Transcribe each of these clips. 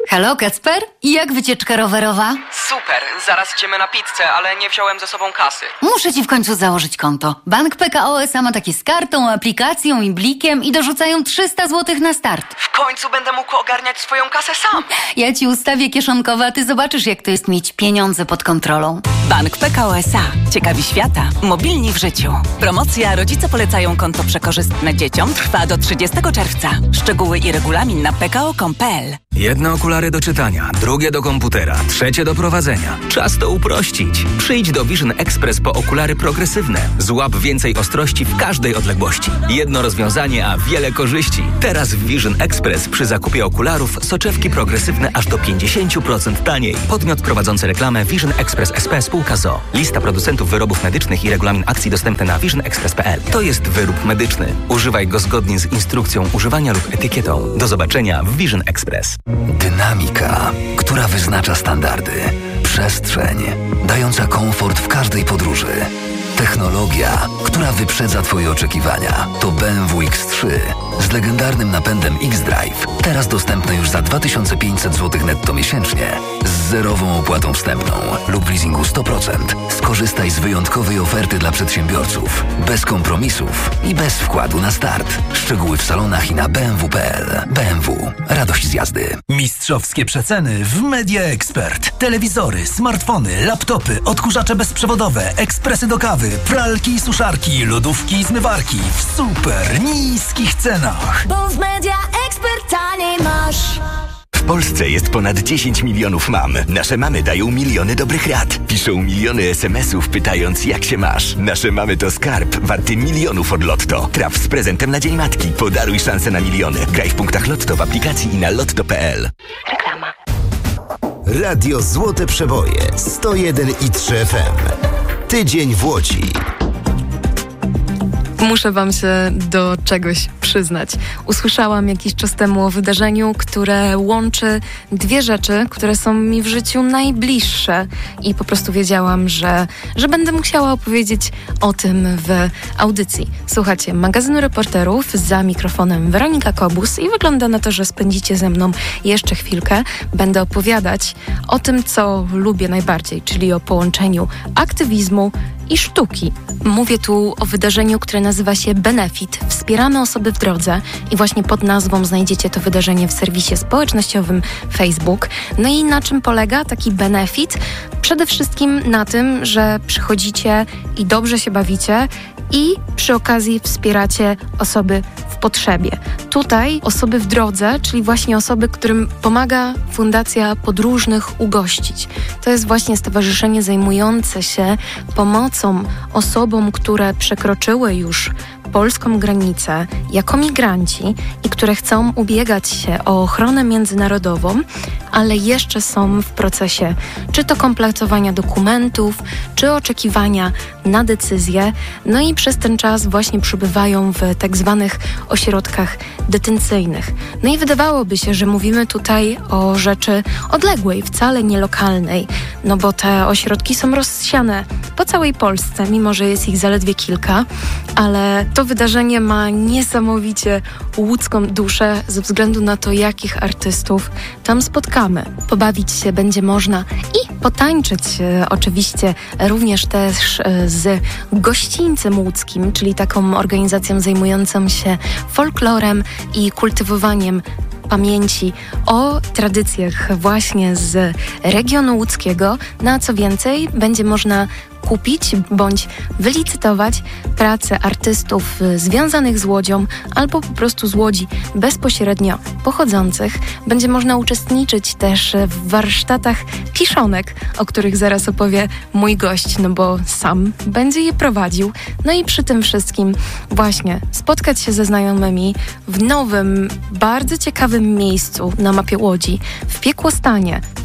Halo, Kacper? Jak wycieczka rowerowa? Super, zaraz idziemy na pizzę, ale nie wziąłem ze sobą kasy. Muszę ci w końcu założyć konto. Bank PKO SA ma takie z kartą, aplikacją i blikiem i dorzucają 300 zł na start. W końcu będę mógł ogarniać swoją kasę sam. Ja ci ustawię kieszonkowe, a ty zobaczysz, jak to jest mieć pieniądze pod kontrolą. Bank PKO SA. Ciekawi świata. Mobilni w życiu. Promocja Rodzice polecają konto przekorzystne dzieciom trwa do 30 czerwca. Szczegóły i regulamin na pko.com.pl. Jedne okulary do czytania, drugie do komputera, trzecie do prowadzenia. Czas to uprościć. Przyjdź do Vision Express po okulary progresywne. Złap więcej ostrości w każdej odległości. Jedno rozwiązanie, a wiele korzyści. Teraz w Vision Express przy zakupie okularów soczewki progresywne aż do 50% taniej. Podmiot prowadzący reklamę Vision Express SP spółka ZOO. Lista producentów wyrobów medycznych i regulamin akcji dostępny na visionexpress.pl. To jest wyrób medyczny. Używaj go zgodnie z instrukcją używania lub etykietą. Do zobaczenia w Vision Express. Dynamika, która wyznacza standardy. Przestrzeń, dająca komfort w każdej podróży. Technologia, która wyprzedza Twoje oczekiwania. To BMW X3 z legendarnym napędem X-Drive. Teraz dostępne już za 2500 zł netto miesięcznie. Z zerową opłatą wstępną lub w leasingu 100%. Skorzystaj z wyjątkowej oferty dla przedsiębiorców. Bez kompromisów i bez wkładu na start. Szczegóły w salonach i na bmw.pl. BMW. Radość z jazdy. Mistrzowskie przeceny w Media Expert. Telewizory, smartfony, laptopy, odkurzacze bezprzewodowe, ekspresy do kawy, pralki i suszarki, lodówki i zmywarki w super niskich cenach. Bo w Media Expert taniej masz. W Polsce jest ponad 10 milionów mam. Nasze mamy dają miliony dobrych rad. Piszą miliony SMS-ów pytając, jak się masz. Nasze mamy to skarb warty milionów od Lotto. Traf z prezentem na Dzień Matki. Podaruj szansę na miliony. Graj w punktach Lotto w aplikacji i na lotto.pl. Reklama. Radio Złote Przeboje 101,3 FM. Tydzień w Łodzi. Muszę wam się do czegoś przyznać. Usłyszałam jakiś czas temu o wydarzeniu, które łączy dwie rzeczy, które są mi w życiu najbliższe i po prostu wiedziałam, że będę musiała opowiedzieć o tym w audycji. Słuchajcie, magazynu Reporterów, za mikrofonem Weronika Kobus i wygląda na to, że spędzicie ze mną jeszcze chwilkę. Będę opowiadać o tym, co lubię najbardziej, czyli o połączeniu aktywizmu i sztuki. Mówię tu o wydarzeniu, które nazywa się Benefit. Wspieramy osoby w drodze i właśnie pod nazwą znajdziecie to wydarzenie w serwisie społecznościowym Facebook. No i na czym polega taki Benefit? Przede wszystkim na tym, że przychodzicie i dobrze się bawicie i przy okazji wspieracie osoby w potrzebie. Tutaj osoby w drodze, czyli właśnie osoby, którym pomaga Fundacja Podróżnych ugościć. To jest właśnie stowarzyszenie zajmujące się pomocą osobom, które przekroczyły już polską granicę jako migranci i które chcą ubiegać się o ochronę międzynarodową, ale jeszcze są w procesie czy to kompletowania dokumentów, czy oczekiwania na decyzję. No i przez ten czas właśnie przebywają w tak zwanych ośrodkach detencyjnych. No i wydawałoby się, że mówimy tutaj o rzeczy odległej, wcale nie lokalnej, no bo te ośrodki są rozsiane po całej Polsce, mimo że jest ich zaledwie kilka, ale to wydarzenie ma niesamowicie łódzką duszę ze względu na to, jakich artystów tam spotkamy. Pobawić się będzie można i potańczyć oczywiście również też z Gościńcem Łódzkim, czyli taką organizacją zajmującą się folklorem i kultywowaniem pamięci o tradycjach właśnie z regionu łódzkiego. No a co więcej, będzie można kupić bądź wylicytować pracę artystów związanych z Łodzią albo po prostu z Łodzi bezpośrednio pochodzących. Będzie można uczestniczyć też w warsztatach kiszonek, o których zaraz opowie mój gość, no bo sam będzie je prowadził. No i przy tym wszystkim właśnie spotkać się ze znajomymi w nowym, bardzo ciekawym miejscu na mapie Łodzi, w Piekłostanie, w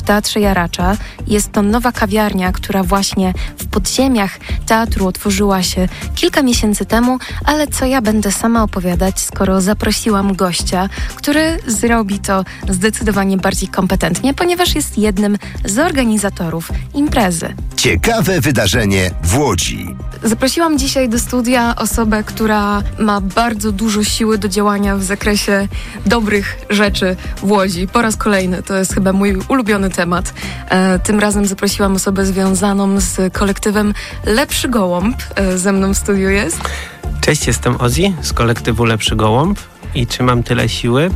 Teatrze Jaracza. Jest to nowa kawiarnia, która właśnie w podziemiach teatru otworzyła się kilka miesięcy temu, ale co ja będę sama opowiadać, skoro zaprosiłam gościa, który zrobi to zdecydowanie bardziej kompetentnie, ponieważ jest jednym z organizatorów imprezy. Ciekawe wydarzenie w Łodzi. Zaprosiłam dzisiaj do studia osobę, która ma bardzo dużo siły do działania w zakresie dobrych rzeczy w Łodzi. Po raz kolejny, to jest chyba mój ulubiony temat. Tym razem zaprosiłam osobę związaną z kolektywem Lepszy Gołąb. Ze mną w studiu jest... Cześć, jestem Ozzy z kolektywu Lepszy Gołąb i czy mam tyle siły?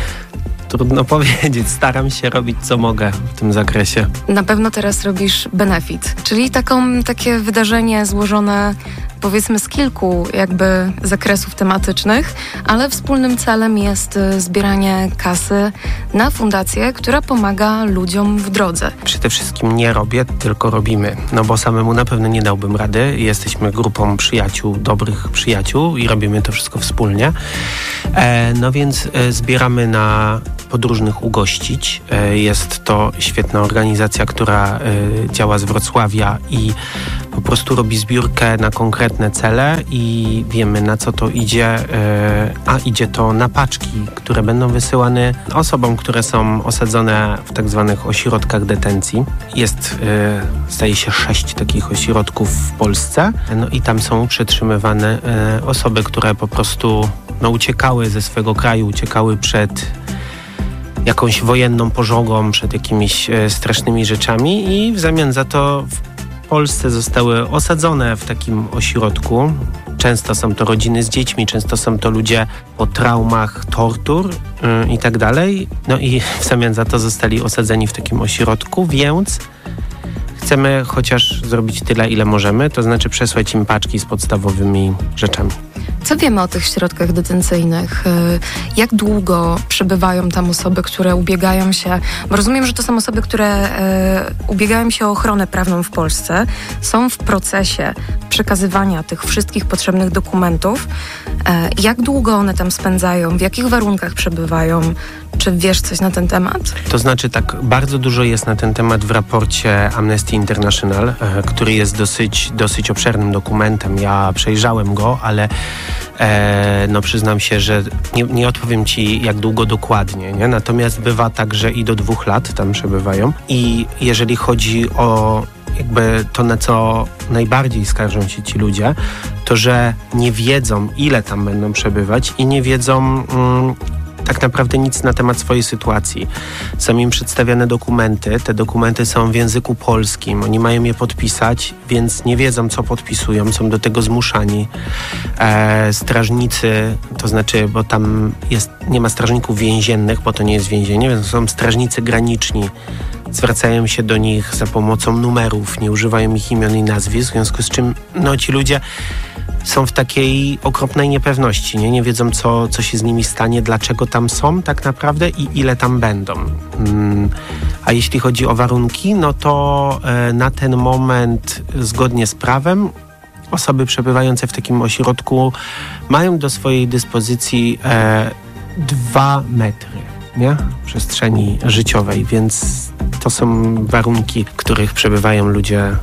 Trudno powiedzieć, staram się robić co mogę w tym zakresie. Na pewno teraz robisz Benefit, czyli takie wydarzenie złożone powiedzmy z kilku jakby zakresów tematycznych, ale wspólnym celem jest zbieranie kasy na fundację, która pomaga ludziom w drodze. Przede wszystkim nie robię, tylko robimy, no bo samemu na pewno nie dałbym rady. Jesteśmy grupą przyjaciół, dobrych przyjaciół i robimy to wszystko wspólnie. No więc zbieramy na podróżnych ugościć. Jest to świetna organizacja, która działa z Wrocławia i po prostu robi zbiórkę na konkretne cele i wiemy, na co to idzie, a idzie to na paczki, które będą wysyłane osobom, które są osadzone w tak zwanych ośrodkach detencji. Jest, zdaje się, 6 takich ośrodków w Polsce. No i tam są przetrzymywane osoby, które po prostu uciekały ze swego kraju, uciekały przed jakąś wojenną pożogą, przed jakimiś strasznymi rzeczami i w zamian za to w Polsce zostały osadzone w takim ośrodku. Często są to rodziny z dziećmi, często są to ludzie po traumach, tortur i tak dalej. No i w zamian za to zostali osadzeni w takim ośrodku, więc chcemy chociaż zrobić tyle, ile możemy, to znaczy przesłać im paczki z podstawowymi rzeczami. Co wiemy o tych środkach detencyjnych? Jak długo przebywają tam osoby, które ubiegają się... Bo rozumiem, że to są osoby, które ubiegają się o ochronę prawną w Polsce, są w procesie przekazywania tych wszystkich potrzebnych dokumentów. Jak długo one tam spędzają? W jakich warunkach przebywają? Czy wiesz coś na ten temat? To znaczy tak, bardzo dużo jest na ten temat w raporcie Amnesty International, który jest dosyć obszernym dokumentem. Ja przejrzałem go, ale przyznam się, że nie odpowiem ci jak długo dokładnie, nie? Natomiast bywa tak, że i do 2 lat tam przebywają i jeżeli chodzi o jakby to, na co najbardziej skarżą się ci ludzie, to że nie wiedzą, ile tam będą przebywać i nie wiedzą tak naprawdę nic na temat swojej sytuacji. Są im przedstawiane dokumenty, te dokumenty są w języku polskim, oni mają je podpisać, więc nie wiedzą, co podpisują, są do tego zmuszani. Strażnicy, to znaczy, bo tam nie ma strażników więziennych, bo to nie jest więzienie, więc są strażnicy graniczni, zwracają się do nich za pomocą numerów, nie używają ich imion i nazwisk, w związku z czym ci ludzie są w takiej okropnej niepewności, nie wiedzą, co się z nimi stanie, dlaczego tam są tak naprawdę i ile tam będą. A jeśli chodzi o warunki, no to na ten moment zgodnie z prawem osoby przebywające w takim ośrodku mają do swojej dyspozycji 2 metry, nie? Przestrzeni życiowej, więc to są warunki, w których przebywają ludzie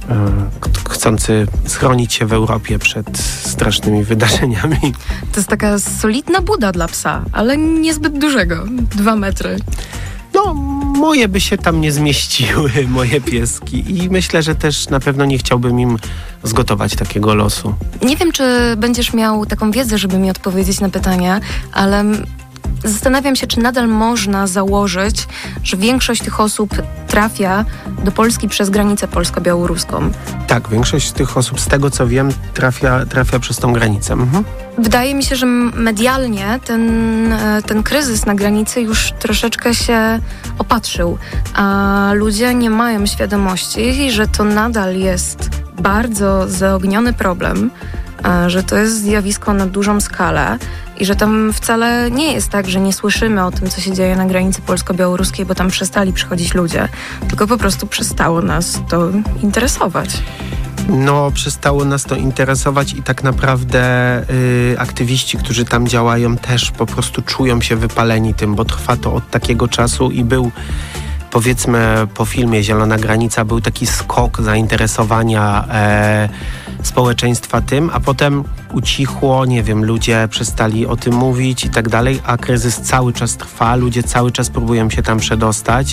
chcący schronić się w Europie przed strasznymi wydarzeniami. To jest taka solidna buda dla psa, ale niezbyt dużego. 2 metry. No, moje by się tam nie zmieściły, moje pieski. I myślę, że też na pewno nie chciałbym im zgotować takiego losu. Nie wiem, czy będziesz miał taką wiedzę, żeby mi odpowiedzieć na pytania, ale zastanawiam się, czy nadal można założyć, że większość tych osób trafia do Polski przez granicę polsko-białoruską. Tak, większość z tych osób, z tego co wiem, trafia przez tą granicę. Mhm. Wydaje mi się, że medialnie ten kryzys na granicy już troszeczkę się opatrzył, a ludzie nie mają świadomości, że to nadal jest bardzo zaogniony problem, że to jest zjawisko na dużą skalę i że tam wcale nie jest tak, że nie słyszymy o tym, co się dzieje na granicy polsko-białoruskiej, bo tam przestali przychodzić ludzie, tylko po prostu przestało nas to interesować. No, przestało nas to interesować i tak naprawdę aktywiści, którzy tam działają, też po prostu czują się wypaleni tym, bo trwa to od takiego czasu i był powiedzmy po filmie Zielona Granica był taki skok zainteresowania społeczeństwa tym, a potem ucichło, nie wiem, ludzie przestali o tym mówić i tak dalej, a kryzys cały czas trwa, ludzie cały czas próbują się tam przedostać.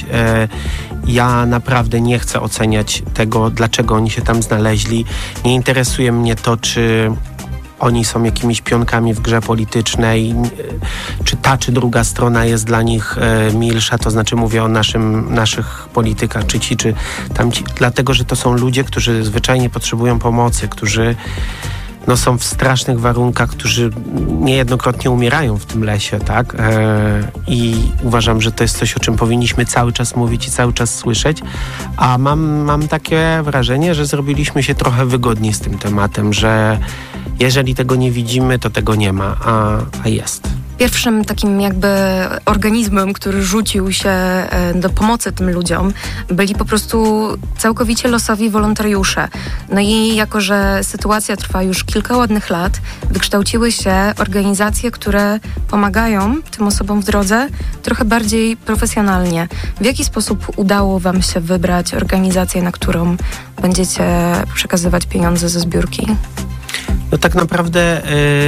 Ja naprawdę nie chcę oceniać tego, dlaczego oni się tam znaleźli. Nie interesuje mnie to, czy oni są jakimiś pionkami w grze politycznej, czy ta, czy druga strona jest dla nich milsza, to znaczy mówię o naszych politykach, czy ci, czy tamci, dlatego, że to są ludzie, którzy zwyczajnie potrzebują pomocy, którzy są w strasznych warunkach, którzy niejednokrotnie umierają w tym lesie, tak? I uważam, że to jest coś, o czym powinniśmy cały czas mówić i cały czas słyszeć, a mam takie wrażenie, że zrobiliśmy się trochę wygodniej z tym tematem, że jeżeli tego nie widzimy, to tego nie ma, a jest. Pierwszym takim jakby organizmem, który rzucił się do pomocy tym ludziom, byli po prostu całkowicie losowi wolontariusze. No i jako, że sytuacja trwa już kilka ładnych lat, wykształciły się organizacje, które pomagają tym osobom w drodze trochę bardziej profesjonalnie. W jaki sposób udało wam się wybrać organizację, na którą będziecie przekazywać pieniądze ze zbiórki? No tak naprawdę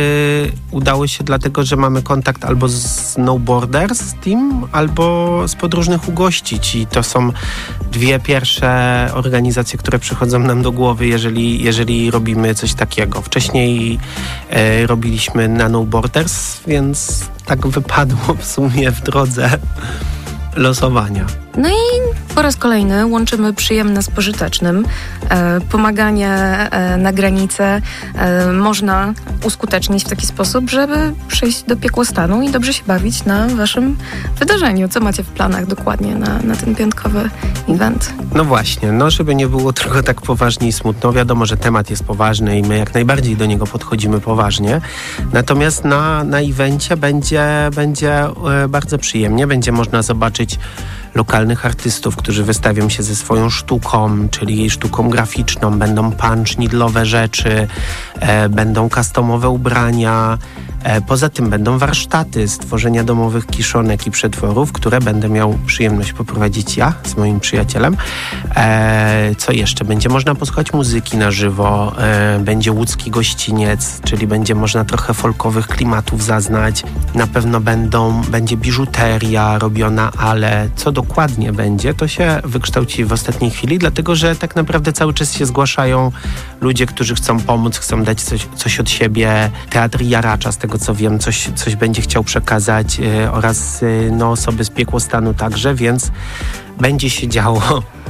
udało się dlatego, że mamy kontakt albo z No Borders Team, albo z Podróżnych Ugościć i to są dwie pierwsze organizacje, które przychodzą nam do głowy, jeżeli robimy coś takiego. Wcześniej robiliśmy na No Borders, więc tak wypadło w sumie w drodze losowania. No i po raz kolejny łączymy przyjemne z pożytecznym. Pomaganie na granicę można uskutecznić w taki sposób, żeby przyjść do piekłostanu i dobrze się bawić na waszym wydarzeniu. Co macie w planach dokładnie na ten piątkowy event? No właśnie, żeby nie było tylko tak poważnie i smutno. Wiadomo, że temat jest poważny i my jak najbardziej do niego podchodzimy poważnie. Natomiast na evencie będzie bardzo przyjemnie. Będzie można zobaczyć lokalnych artystów, którzy wystawią się ze swoją sztuką, czyli sztuką graficzną. Będą punchnidlowe rzeczy, będą customowe ubrania. Poza tym będą warsztaty stworzenia domowych kiszonek i przetworów, które będę miał przyjemność poprowadzić ja z moim przyjacielem. Co jeszcze? Będzie można posłuchać muzyki na żywo, będzie łódzki gościniec, czyli będzie można trochę folkowych klimatów zaznać. Na pewno będzie biżuteria robiona, ale co dokładnie będzie, to się wykształci w ostatniej chwili, dlatego że tak naprawdę cały czas się zgłaszają ludzie, którzy chcą pomóc, chcą dać coś od siebie. Teatr Jaracza, z tego co wiem, coś będzie chciał przekazać oraz osoby z Piekłostanu także, więc będzie się działo.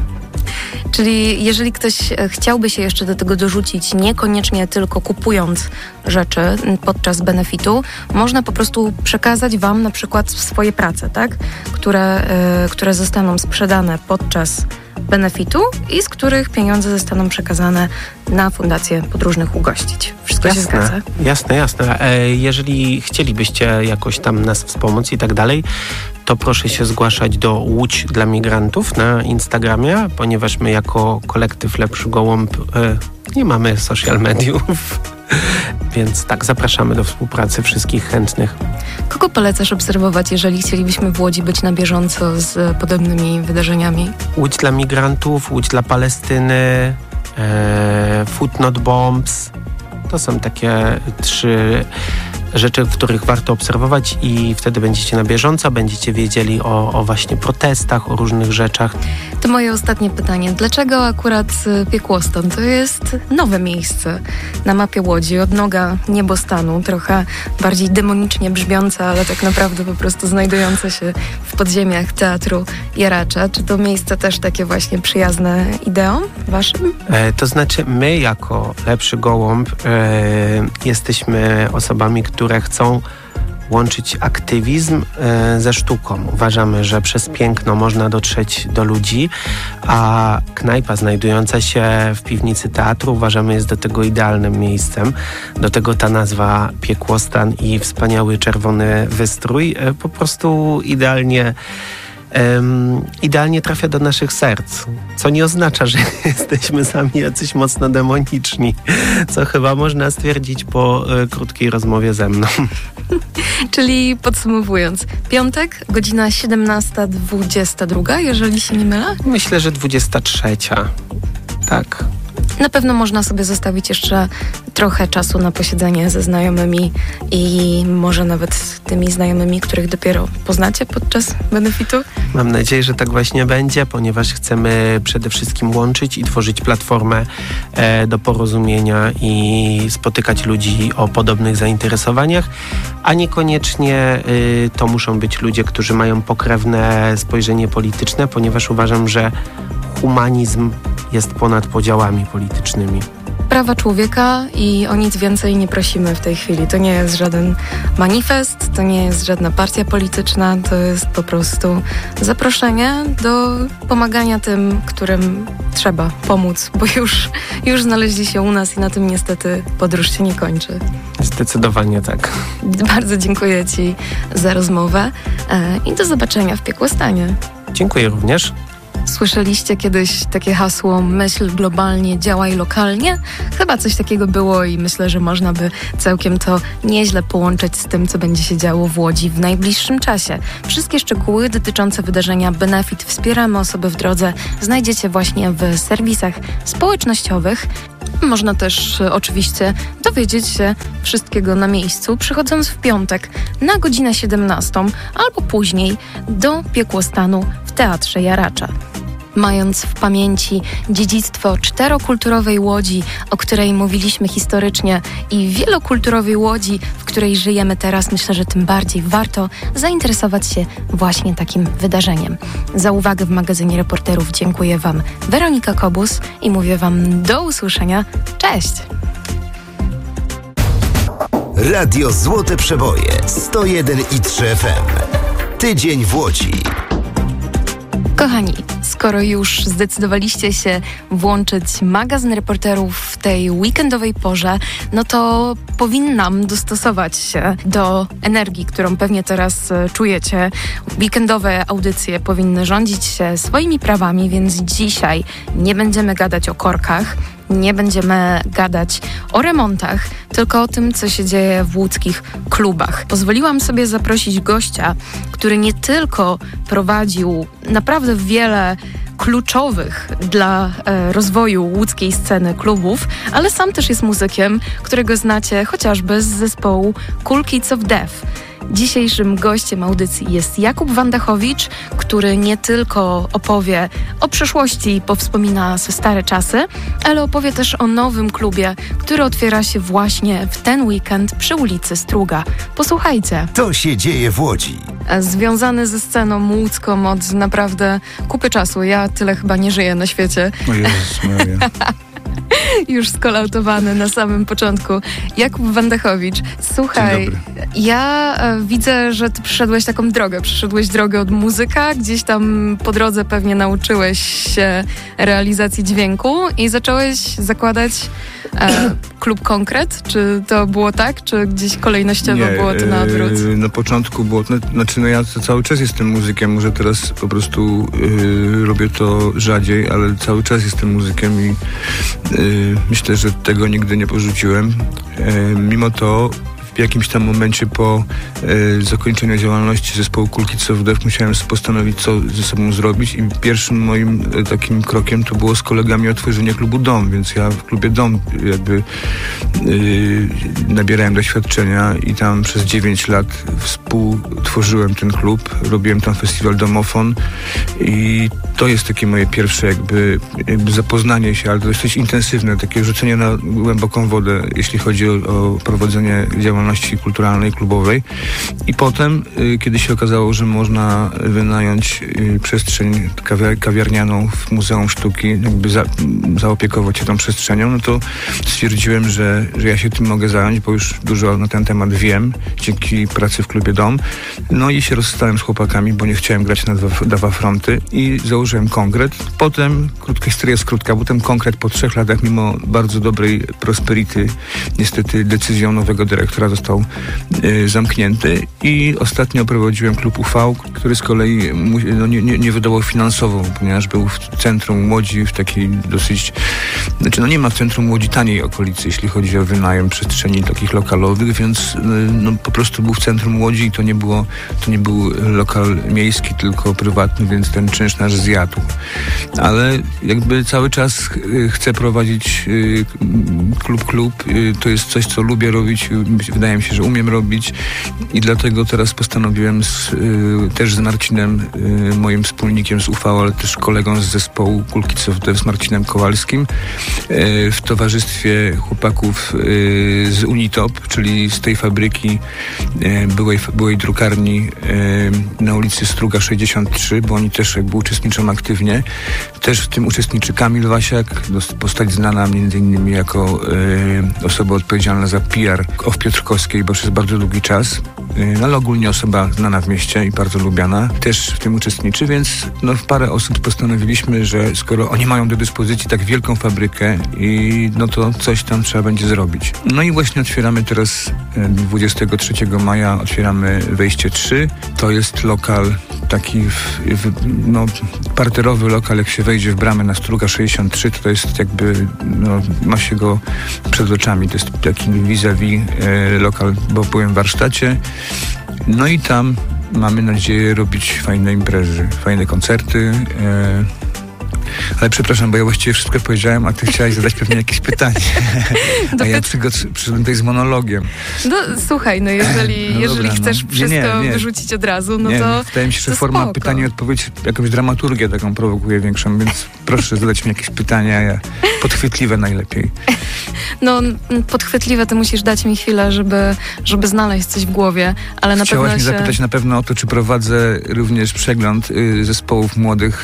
Czyli jeżeli ktoś chciałby się jeszcze do tego dorzucić, niekoniecznie tylko kupując rzeczy podczas benefitu, można po prostu przekazać wam na przykład swoje prace, tak? Które zostaną sprzedane podczas benefitu i z których pieniądze zostaną przekazane na Fundację Podróżnych Ugościć. Wszystko się zgadza? Jasne. Jeżeli chcielibyście jakoś tam nas wspomóc i tak dalej, to proszę się zgłaszać do Łódź dla Migrantów na Instagramie, ponieważ my jako kolektyw Lepszy Gołąb nie mamy social mediów. Więc tak, zapraszamy do współpracy wszystkich chętnych. Kogo polecasz obserwować, jeżeli chcielibyśmy w Łodzi być na bieżąco z podobnymi wydarzeniami? Łódź dla Migrantów, Łódź dla Palestyny, Food Not Bombs. To są takie 3 rzeczy, w których warto obserwować i wtedy będziecie na bieżąco, będziecie wiedzieli o właśnie protestach, o różnych rzeczach. To moje ostatnie pytanie. Dlaczego akurat Piekłostan? To jest nowe miejsce na mapie Łodzi, odnoga niebostanu, trochę bardziej demonicznie brzmiące, ale tak naprawdę po prostu znajdujące się w podziemiach Teatru Jaracza. Czy to miejsce też takie właśnie przyjazne ideom waszym? To znaczy my jako Lepszy Gołąb jesteśmy osobami, które chcą łączyć aktywizm ze sztuką. Uważamy, że przez piękno można dotrzeć do ludzi, a knajpa znajdująca się w piwnicy teatru uważamy jest do tego idealnym miejscem. Do tego ta nazwa Piekłostan i wspaniały czerwony wystrój po prostu idealnie idealnie trafia do naszych serc, co nie oznacza, że jesteśmy sami jacyś mocno demoniczni, co chyba można stwierdzić po krótkiej rozmowie ze mną. Czyli podsumowując, piątek, godzina 17:22, jeżeli się nie mylę? Myślę, że 23. Tak. Na pewno można sobie zostawić jeszcze trochę czasu na posiedzenie ze znajomymi i może nawet tymi znajomymi, których dopiero poznacie podczas benefitu. Mam nadzieję, że tak właśnie będzie, ponieważ chcemy przede wszystkim łączyć i tworzyć platformę do porozumienia i spotykać ludzi o podobnych zainteresowaniach, a niekoniecznie to muszą być ludzie, którzy mają pokrewne spojrzenie polityczne, ponieważ uważam, że humanizm jest ponad podziałami politycznymi. Prawa człowieka i o nic więcej nie prosimy w tej chwili. To nie jest żaden manifest, to nie jest żadna partia polityczna, to jest po prostu zaproszenie do pomagania tym, którym trzeba pomóc, bo już znaleźli się u nas i na tym niestety podróż się nie kończy. Zdecydowanie tak. Bardzo dziękuję Ci za rozmowę i do zobaczenia w Piekłostanie. Dziękuję również. Słyszeliście kiedyś takie hasło myśl globalnie, działaj lokalnie? Chyba coś takiego było i myślę, że można by całkiem to nieźle połączyć z tym, co będzie się działo w Łodzi w najbliższym czasie. Wszystkie szczegóły dotyczące wydarzenia Benefit Wspieramy Osoby w Drodze znajdziecie właśnie w serwisach społecznościowych. Można też oczywiście dowiedzieć się wszystkiego na miejscu, przychodząc w piątek na godzinę 17 albo później do Piekłostanu w Teatrze Jaracza. Mając w pamięci dziedzictwo czterokulturowej Łodzi, o której mówiliśmy historycznie, i wielokulturowej Łodzi, w której żyjemy teraz, myślę, że tym bardziej warto zainteresować się właśnie takim wydarzeniem. Za uwagę w magazynie Reporterów dziękuję Wam Weronika Kobus i mówię Wam do usłyszenia. Cześć! Radio Złote Przeboje 101,3 FM. Tydzień w Łodzi. Kochani, skoro już zdecydowaliście się włączyć magazyn Reporterów w tej weekendowej porze, no to powinnam dostosować się do energii, którą pewnie teraz czujecie. Weekendowe audycje powinny rządzić się swoimi prawami, więc dzisiaj nie będziemy gadać o korkach, nie będziemy gadać o remontach, tylko o tym, co się dzieje w łódzkich klubach. Pozwoliłam sobie zaprosić gościa, który nie tylko prowadził naprawdę wiele kluczowych dla rozwoju łódzkiej sceny klubów, ale sam też jest muzykiem, którego znacie chociażby z zespołu Cool Kids of Death. Dzisiejszym gościem audycji jest Jakub Wandachowicz, który nie tylko opowie o przeszłości i powspomina stare czasy, ale opowie też o nowym klubie, który otwiera się właśnie w ten weekend przy ulicy Struga. Posłuchajcie. To się dzieje w Łodzi. Związany ze sceną łódzką od naprawdę kupy czasu. Ja tyle chyba nie żyję na świecie. O Jezus Maria. Już skolautowany na samym początku. Jakub Wandachowicz, słuchaj, ja widzę, że ty przeszedłeś taką drogę. Przeszedłeś drogę od muzyka, gdzieś tam po drodze pewnie nauczyłeś się realizacji dźwięku i zacząłeś zakładać klub Konkret. Czy to było tak? Czy gdzieś kolejnościowo było to na odwrót? Na początku było, ja cały czas jestem muzykiem, może teraz po prostu robię to rzadziej, ale cały czas jestem muzykiem i myślę, że tego nigdy nie porzuciłem. Mimo to w jakimś tam momencie po zakończeniu działalności zespołu Cool Kids of Death musiałem postanowić, co ze sobą zrobić i pierwszym moim takim krokiem to było z kolegami otworzenie klubu Dom, więc ja w klubie Dom jakby nabierałem doświadczenia i tam przez 9 lat współtworzyłem ten klub, robiłem tam festiwal Domofon i to jest takie moje pierwsze jakby zapoznanie się, ale to jest coś intensywne, takie rzucenie na głęboką wodę, jeśli chodzi o prowadzenie działalności kulturalnej, klubowej. I potem, kiedy się okazało, że można wynająć przestrzeń kawiarnianą w Muzeum Sztuki, jakby zaopiekować się tą przestrzenią, no to stwierdziłem, że ja się tym mogę zająć, bo już dużo na ten temat wiem, dzięki pracy w klubie Dom. No i się rozstałem z chłopakami, bo nie chciałem grać na dwa fronty i założyłem Konkret. Potem, krótka historia jest krótka, potem Konkret po 3 latach, mimo bardzo dobrej prosperity, niestety decyzją nowego dyrektora został zamknięty i ostatnio prowadziłem klub UV, który z kolei nie wydawał finansowo, ponieważ był w centrum Łodzi, w takiej dosyć, nie ma w centrum Łodzi taniej okolicy, jeśli chodzi o wynajem przestrzeni takich lokalowych, więc po prostu był w centrum Łodzi i to nie był lokal miejski, tylko prywatny, więc ten czynsz nasz zjadł. Ale jakby cały czas chcę prowadzić klub. To jest coś, co lubię robić. Wydaje mi się, że umiem robić i dlatego teraz postanowiłem też z Marcinem, moim wspólnikiem z UV, ale też kolegą z zespołu Kulki z Marcinem Kowalskim, w towarzystwie chłopaków z Unitop, czyli z tej fabryki byłej drukarni na ulicy Struga 63, bo oni też jakby uczestniczą aktywnie. Też w tym uczestniczy Kamil Wasiak, postać znana m.in. jako osoba odpowiedzialna za PR w Piotrkowskiej, bo przez bardzo długi czas. Ale ogólnie osoba znana w mieście i bardzo lubiana. Też w tym uczestniczy, więc parę osób postanowiliśmy, że skoro oni mają do dyspozycji tak wielką fabrykę i to coś tam trzeba będzie zrobić. No i właśnie otwieramy teraz 23 maja otwieramy Wejście 3. To jest lokal taki parterowy lokal, jak się wejdzie w bramę na Struga 63, to jest jakby, ma się go przed oczami. To jest taki vis-a-vis lokal, bo byłem w warsztacie. No i tam mamy nadzieję robić fajne imprezy, fajne koncerty. Ale przepraszam, bo ja właściwie wszystko powiedziałem, a ty chciałaś zadać pewnie jakieś pytanie. A ja przyszedłem tutaj z monologiem. Słuchaj, jeżeli chcesz wszystko wyrzucić od razu, to wydaje mi się, że forma pytania i odpowiedź jakąś dramaturgię taką prowokuje większą, więc proszę zadać mi jakieś pytania, podchwytliwe najlepiej. Podchwytliwe to musisz dać mi chwilę, żeby znaleźć coś w głowie, ale na pewno Chciałaś mnie zapytać na pewno o to, czy prowadzę również przegląd zespołów młodych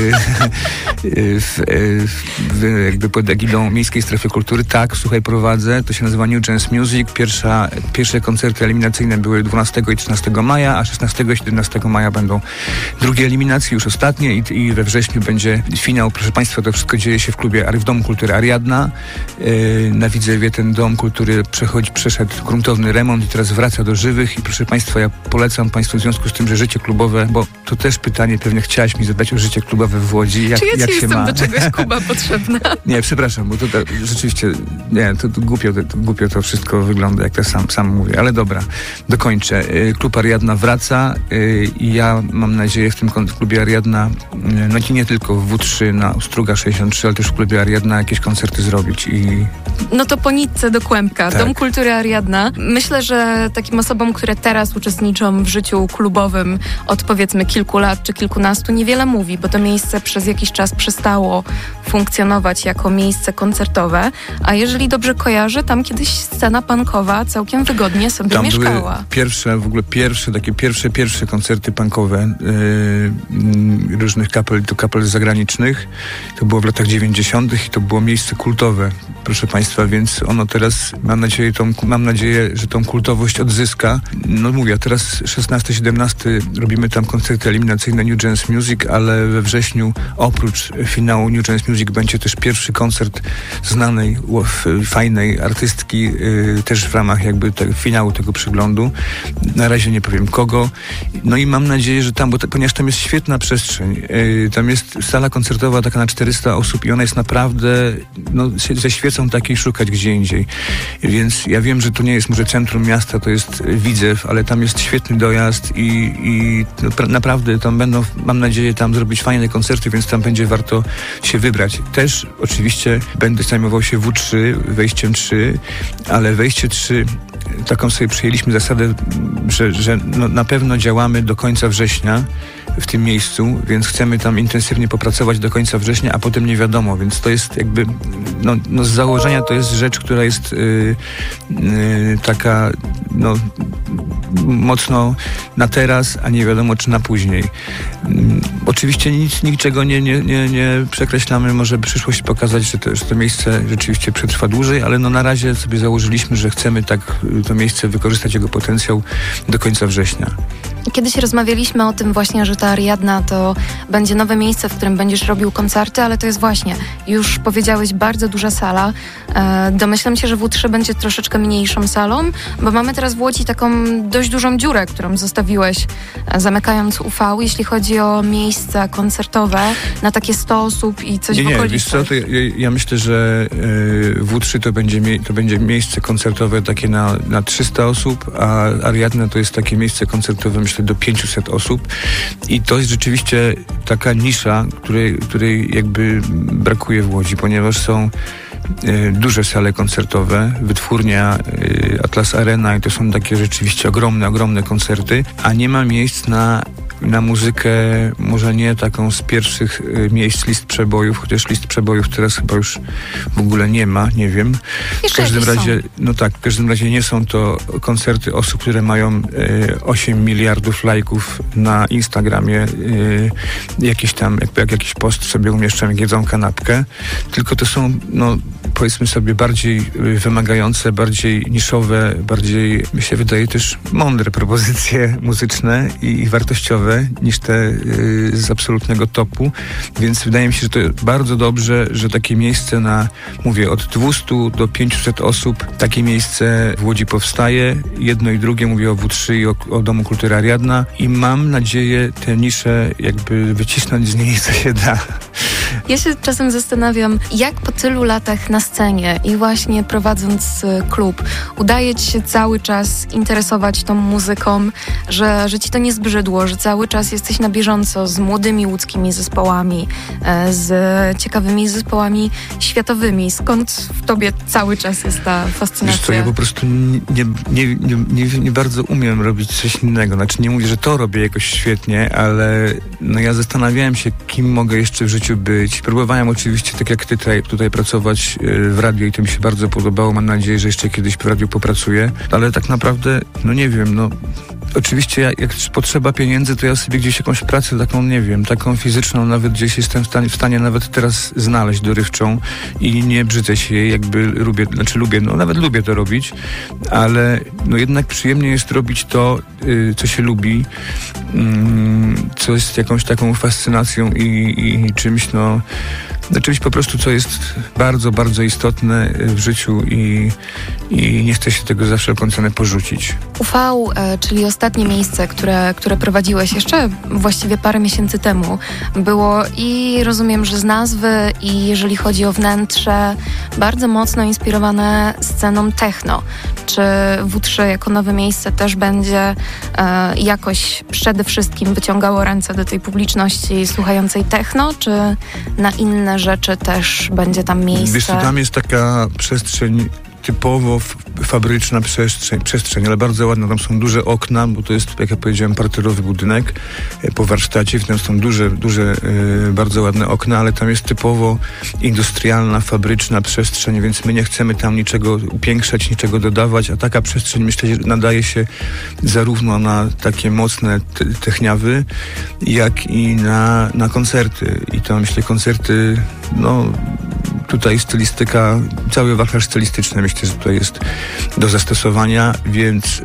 jakby pod egidą Miejskiej Strefy Kultury. Tak, słuchaj, prowadzę. To się nazywa New Jazz Music. Pierwsze koncerty eliminacyjne były 12 i 13 maja, a 16 i 17 maja będą drugie eliminacje, już ostatnie i we wrześniu będzie finał. Proszę Państwa, to wszystko dzieje się w Domu Kultury Ariadna. Na Widzewie ten Dom Kultury przeszedł gruntowny remont i teraz wraca do żywych i proszę Państwa, ja polecam Państwu w związku z tym, że życie klubowe, bo to też pytanie pewnie chciałaś mi zadać o życie klubowe w Łodzi. Czy ja ci jestem do czegoś Kuba potrzebna? Nie, przepraszam, bo to rzeczywiście, to głupio to wszystko wygląda, jak to sam mówię, ale dobra, dokończę. Klub Ariadna wraca i ja mam nadzieję w tym klubie Ariadna, nie tylko w W3 na Struga 63, ale też w klubie Ariadna jakieś koncerty zrobić i... To po nitce do kłębka. Tak. Dom Kultury Ariadna. Myślę, że takim osobom, które teraz uczestniczą w życiu klubowym od powiedzmy kilku lat czy kilkunastu, niewiele mówi, bo to miejsce przez jakiś czas przestało funkcjonować jako miejsce koncertowe, a jeżeli dobrze kojarzę, tam kiedyś scena punkowa całkiem wygodnie sobie tam mieszkała. Były pierwsze koncerty punkowe różnych kapel zagranicznych. To było w latach 90. i to było miejsce kultowe, proszę Państwa, więc ono teraz, mam nadzieję, że tą kultowość odzyska. Mówię, teraz 16-17 robimy tam koncerty eliminacyjne New Jazz Music, ale we wrześniu oprócz finału New Jazz Music będzie też pierwszy koncert znanej, fajnej artystki, też w ramach jakby finału tego przeglądu. Na razie nie powiem kogo. I mam nadzieję, że tam, ponieważ tam jest świetna przestrzeń. Tam jest sala koncertowa taka na 400 osób i ona jest naprawdę, ze świecą takiej szukać gdzie indziej. Więc ja wiem, że to nie jest może centrum miasta, to jest Widzew, ale tam jest świetny dojazd i naprawdę tam będą, mam nadzieję, tam zrobić fajne koncerty, więc tam będzie warto się wybrać. Też oczywiście będę zajmował się W3, Wejściem 3, ale Wejście 3 taką sobie przyjęliśmy zasadę, że na pewno działamy do końca września w tym miejscu, więc chcemy tam intensywnie popracować do końca września, a potem nie wiadomo, więc to jest jakby z założenia to jest rzecz, która jest taka mocno na teraz, a nie wiadomo czy na później. Oczywiście niczego nie przekreślamy, może przyszłość pokazać, że to miejsce rzeczywiście przetrwa dłużej, ale na razie sobie założyliśmy, że chcemy tak to miejsce wykorzystać, jego potencjał do końca września. Kiedyś rozmawialiśmy o tym właśnie, że ta Ariadna to będzie nowe miejsce, w którym będziesz robił koncerty, ale to jest właśnie, już powiedziałeś, bardzo duża sala. Domyślam się, że W3 będzie troszeczkę mniejszą salą, bo mamy teraz w Łodzi taką dość dużą dziurę, którą zostawiłeś, zamykając UV, jeśli chodzi o miejsca koncertowe na takie 100 osób i coś w okolicach. Nie, wiesz co, to ja myślę, że W3 to będzie miejsce koncertowe takie na 300 osób, a Ariadna to jest takie miejsce koncertowe, myślę, do 500 osób i to jest rzeczywiście taka nisza, której jakby brakuje w Łodzi, ponieważ są duże sale koncertowe, Wytwórnia, Atlas Arena i to są takie rzeczywiście ogromne koncerty, a nie ma miejsc na muzykę, może nie taką z pierwszych miejsc list przebojów, chociaż list przebojów teraz chyba już w ogóle nie ma, nie wiem. W każdym razie, w każdym razie nie są to koncerty osób, które mają 8 miliardów lajków na Instagramie, jakiś tam, jak jakiś post sobie umieszczam, jak jedzą kanapkę, tylko to są, powiedzmy sobie, bardziej wymagające, bardziej niszowe, bardziej, mi się wydaje, też mądre propozycje muzyczne i wartościowe niż te z absolutnego topu, więc wydaje mi się, że to bardzo dobrze, że takie miejsce od 200 do 500 osób, takie miejsce w Łodzi powstaje, jedno i drugie, mówię o W3 i o Domu Kultury Ariadna i mam nadzieję tę niszę jakby wycisnąć z niej, co się da. Ja się czasem zastanawiam, jak po tylu latach na scenie i właśnie prowadząc klub, udaje ci się cały czas interesować tą muzyką, że ci to nie zbrzydło, że cały czas jesteś na bieżąco z młodymi łódzkimi zespołami, z ciekawymi zespołami światowymi. Skąd w tobie cały czas jest ta fascynacja? Wiesz co, ja po prostu nie bardzo umiem robić coś innego. Znaczy nie mówię, że to robię jakoś świetnie, ale ja zastanawiałem się, kim mogę jeszcze w życiu być. Próbowałem oczywiście, tak jak ty tutaj pracować w radiu i to mi się bardzo podobało. Mam nadzieję, że jeszcze kiedyś w radiu popracuję, ale tak naprawdę, nie wiem, oczywiście jak potrzeba pieniędzy, to ja sobie gdzieś jakąś pracę taką, nie wiem, taką fizyczną, nawet gdzieś jestem w stanie nawet teraz znaleźć dorywczą i nie brzydzę się jej, jakby nawet lubię to robić, ale jednak przyjemnie jest robić to, co się lubi, co jest jakąś taką fascynacją i czymś, czymś po prostu, co jest bardzo, bardzo istotne w życiu i nie chce się tego za wszelką cenę porzucić. UV, czyli ostatnie miejsce, które prowadziłeś jeszcze właściwie parę miesięcy temu, było i rozumiem, że z nazwy i jeżeli chodzi o wnętrze, bardzo mocno inspirowane sceną techno. Czy W3 jako nowe miejsce też będzie jakoś przede wszystkim wyciągało ręce do tej publiczności słuchającej techno, czy na inne rzeczy też będzie tam miejsce? Wiesz co, tam jest taka przestrzeń typowo fabryczna przestrzeń, ale bardzo ładna. Tam są duże okna, bo to jest, jak ja powiedziałem, parterowy budynek po warsztacie. Tam są duże, bardzo ładne okna, ale tam jest typowo industrialna, fabryczna przestrzeń, więc my nie chcemy tam niczego upiększać, niczego dodawać, a taka przestrzeń, myślę, że nadaje się zarówno na takie mocne techniawy, jak i na koncerty. I to, myślę, koncerty, tutaj stylistyka, cały wachlarz stylistyczny, myślę, że tutaj jest do zastosowania, więc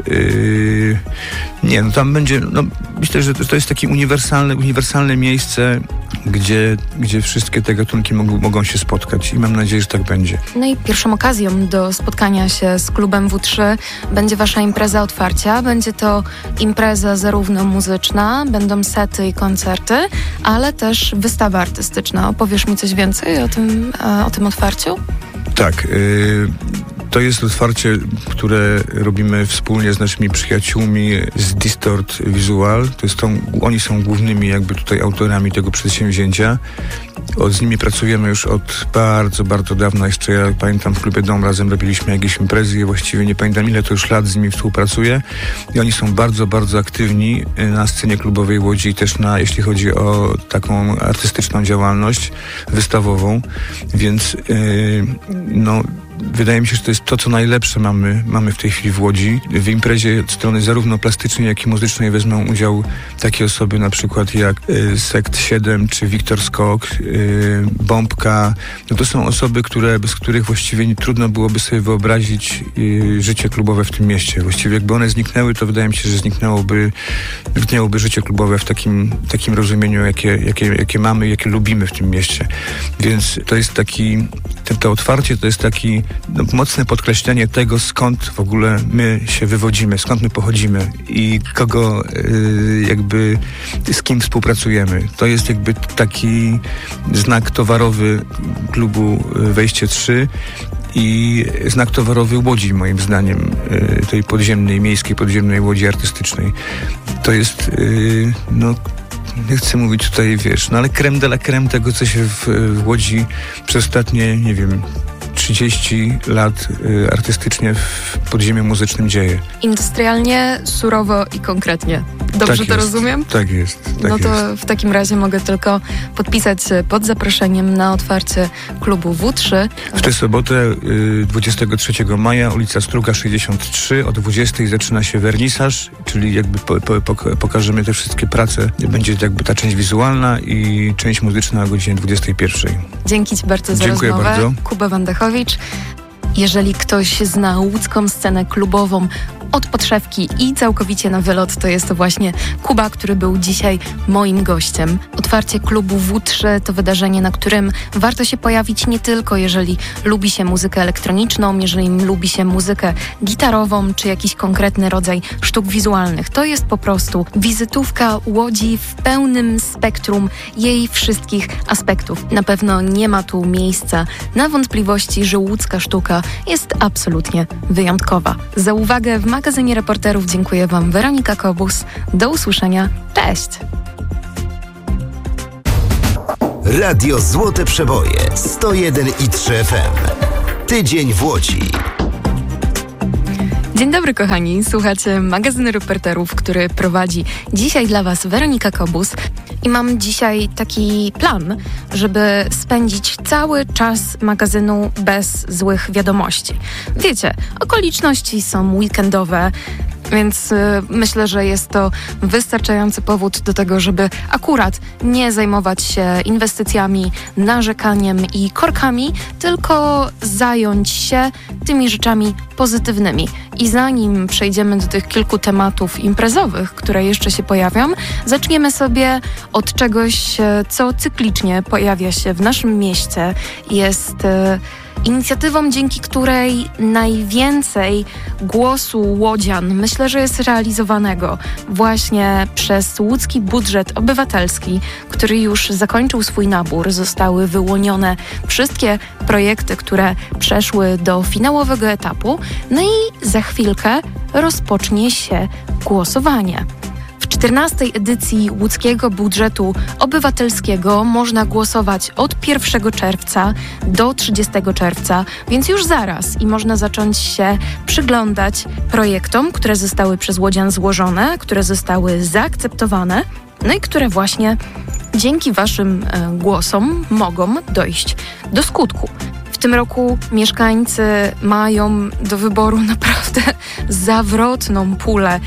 tam będzie, myślę, że to jest takie uniwersalne miejsce, gdzie wszystkie te gatunki mogą się spotkać i mam nadzieję, że tak będzie. I pierwszą okazją do spotkania się z klubem W3 będzie wasza impreza otwarcia. Będzie to impreza zarówno muzyczna, będą sety i koncerty, ale też wystawa artystyczna. Opowiesz mi coś więcej o tym otwarciu? Tak. To jest otwarcie, które robimy wspólnie z naszymi przyjaciółmi z Distort Visual. Oni są głównymi jakby tutaj autorami tego przedsięwzięcia. Z nimi pracujemy już od bardzo, bardzo dawna. Jeszcze ja pamiętam, w klubie Dom razem robiliśmy jakieś imprezy i właściwie nie pamiętam, ile to już lat z nimi współpracuję. I oni są bardzo, bardzo aktywni na scenie klubowej Łodzi i też jeśli chodzi o taką artystyczną działalność wystawową. Więc wydaje mi się, że to jest to, co najlepsze mamy w tej chwili w Łodzi. W imprezie od strony zarówno plastycznej, jak i muzycznej wezmą udział takie osoby na przykład jak Sekt 7 czy Wiktor Skok, Bombka. No to są osoby, bez których właściwie trudno byłoby sobie wyobrazić życie klubowe w tym mieście. Właściwie jakby one zniknęły, to wydaje mi się, że zniknęłoby życie klubowe w takim rozumieniu, jakie mamy, jakie lubimy w tym mieście. Więc to jest to otwarcie to jest taki mocne podkreślenie tego, skąd w ogóle my się wywodzimy, skąd my pochodzimy i kogo z kim współpracujemy. To jest jakby taki znak towarowy klubu Wejście 3 i znak towarowy Łodzi, moim zdaniem, tej miejskiej podziemnej Łodzi artystycznej. To jest, nie chcę mówić tutaj, ale crème de la crème tego, co się w Łodzi przez ostatnie, 30 lat artystycznie w podziemiu muzycznym dzieje. Industrialnie, surowo i konkretnie. Dobrze to rozumiem? Tak jest. To w takim razie mogę tylko podpisać pod zaproszeniem na otwarcie klubu W3. W tę sobotę 23 maja, ulica Struga 63, o 20 zaczyna się wernisaż, czyli jakby pokażemy te wszystkie prace. Będzie jakby ta część wizualna i część muzyczna o godzinie 21. Dzięki Ci bardzo za rozmowę. Bardzo. Kuba Wandechowicz. Jeżeli ktoś zna łódzką scenę klubową od podszewki i całkowicie na wylot, to jest to właśnie Kuba, który był dzisiaj moim gościem. Otwarcie klubu W3 to wydarzenie, na którym warto się pojawić nie tylko jeżeli lubi się muzykę elektroniczną, jeżeli lubi się muzykę gitarową, czy jakiś konkretny rodzaj sztuk wizualnych. To jest po prostu wizytówka Łodzi w pełnym spektrum jej wszystkich aspektów. Na pewno nie ma tu miejsca na wątpliwości, że łódzka sztuka jest absolutnie wyjątkowa. Za uwagę w magazynie Reporterów dziękuję Wam Weronika Kobus. Do usłyszenia. Cześć! Radio Złote Przeboje 101,3 FM. Tydzień w Łodzi. Dzień dobry kochani, słuchacie magazynu Reporterów, który prowadzi dzisiaj dla Was Weronika Kobus. I mam dzisiaj taki plan, żeby spędzić cały czas magazynu bez złych wiadomości. Wiecie, okoliczności są weekendowe, więc myślę, że jest to wystarczający powód do tego, żeby akurat nie zajmować się inwestycjami, narzekaniem i korkami, tylko zająć się tymi rzeczami pozytywnymi. I zanim przejdziemy do tych kilku tematów imprezowych, które jeszcze się pojawią, zaczniemy sobie od czegoś, co cyklicznie pojawia się w naszym mieście. Jest inicjatywą, dzięki której najwięcej głosu łodzian, myślę, że jest realizowanego właśnie przez łódzki budżet obywatelski, który już zakończył swój nabór. Zostały wyłonione wszystkie projekty, które przeszły do finałowego etapu. No i za chwilkę rozpocznie się głosowanie. W 14. edycji łódzkiego budżetu obywatelskiego można głosować od 1 czerwca do 30 czerwca, więc już zaraz i można zacząć się przyglądać projektom, które zostały przez łodzian złożone, które zostały zaakceptowane, no i które właśnie dzięki Waszym głosom mogą dojść do skutku. W tym roku mieszkańcy mają do wyboru naprawdę zawrotną pulę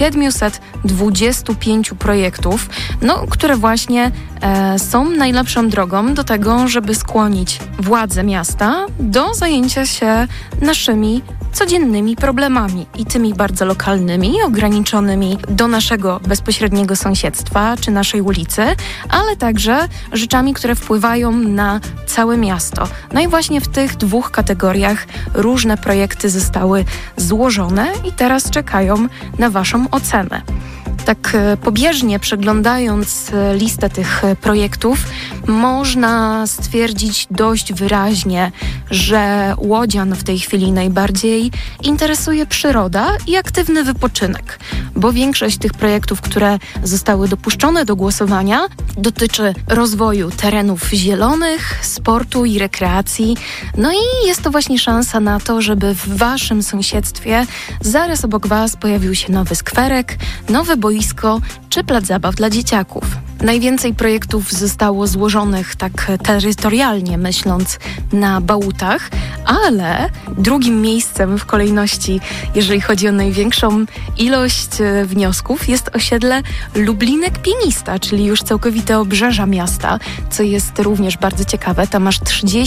725 projektów, które właśnie są najlepszą drogą do tego, żeby skłonić władze miasta do zajęcia się naszymi codziennymi problemami i tymi bardzo lokalnymi, ograniczonymi do naszego bezpośredniego sąsiedztwa czy naszej ulicy, ale także rzeczami, które wpływają na całe miasto. No i właśnie w tych dwóch kategoriach różne projekty zostały złożone i teraz czekają na Waszą ocenę. Tak pobieżnie przeglądając listę tych projektów, można stwierdzić dość wyraźnie, że łodzian w tej chwili najbardziej interesuje przyroda i aktywny wypoczynek, bo większość tych projektów, które zostały dopuszczone do głosowania, dotyczy rozwoju terenów zielonych, sportu i rekreacji. No i jest to właśnie szansa na to, żeby w Waszym sąsiedztwie zaraz obok Was pojawił się nowy skwerek, nowe boisko czy plac zabaw dla dzieciaków. Najwięcej projektów zostało złożonych tak terytorialnie myśląc na Bałutach, ale drugim miejscem w kolejności, jeżeli chodzi o największą ilość wniosków, jest osiedle Lublinek Pienista, czyli już całkowite obrzeża miasta, co jest również bardzo ciekawe. Tam aż